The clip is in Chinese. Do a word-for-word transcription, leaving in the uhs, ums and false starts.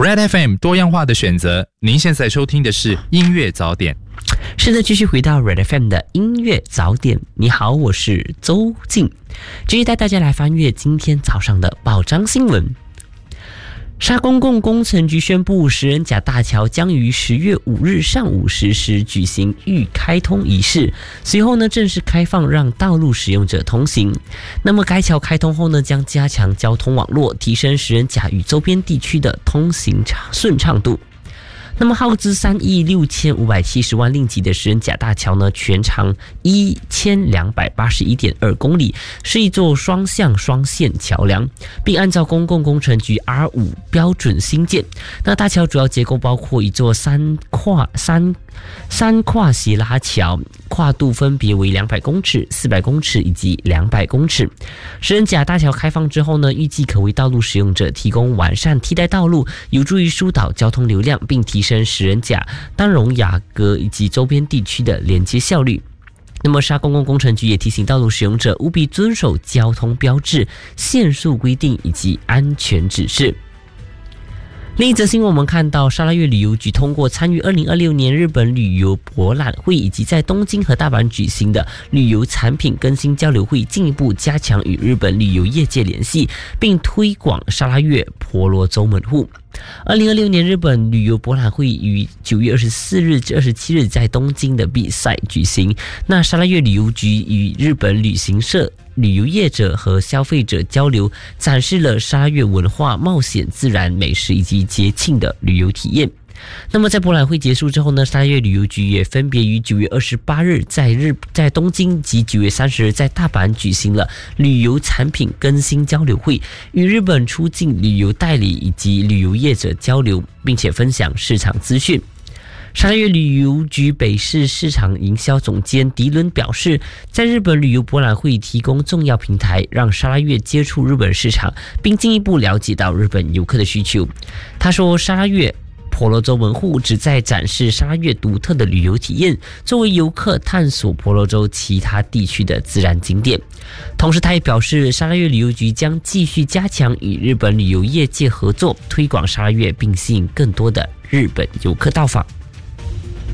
Red F M 多样化的选择，您现在收听的是音乐早点。 是的，继续回到 Red F M 的音乐早点。你好，我是周静，继续带大家来翻阅今天早上的报章新闻。沙公共工程局宣布，石人甲大桥将于十月五日上午十时举行预开通仪式，随后呢正式开放让道路使用者通行。那么该桥开通后呢，将加强交通网络，提升石人甲与周边地区的通行顺畅度。那么耗资三亿六千五百七十万令吉的石人甲大桥呢，全长一千两百八十一点二公里，是一座双向双线桥梁，并按照公共工程局 R 五 标准兴建。那大桥主要结构包括一座三跨三三跨斜拉桥，跨度分别为两百公尺、四百公尺以及两百公尺。石人甲大桥开放之后呢，预计可为道路使用者提供完善替代道路，有助于疏导交通流量，并提升石人甲、丹戎雅阁以及周边地区的连接效率。那么沙公共工程局也提醒道路使用者务必遵守交通标志、限速规定以及安全指示。另一则新闻，我们看到沙拉越旅游局通过参与二零二六年日本旅游博览会以及在东京和大阪举行的旅游产品更新交流会，进一步加强与日本旅游业界联系，并推广沙拉越婆罗洲门户。二零二六年日本旅游博览会于九月二十四日至二十七日在东京的比赛举行。那沙拉越旅游局与日本旅行社、旅游业者和消费者交流，展示了沙拉越文化、冒险、自然、美食以及节庆的旅游体验。那么在博览会结束之后呢，沙拉越旅游局也分别于九月二十八日在日在东京及九月三十日在大阪举行了旅游产品更新交流会，与日本出境旅游代理以及旅游业者交流，并且分享市场资讯。沙拉越旅游局北市市场营销总监迪伦表示，在日本旅游博览会提供重要平台，让沙拉越接触日本市场，并进一步了解到日本游客的需求。他说，沙拉越婆罗洲门户旨在展示沙拉越独特的旅游体验，作为游客探索婆罗洲其他地区的自然景点。同时他也表示，沙拉越旅游局将继续加强与日本旅游业界合作，推广沙拉越，并吸引更多的日本游客到访。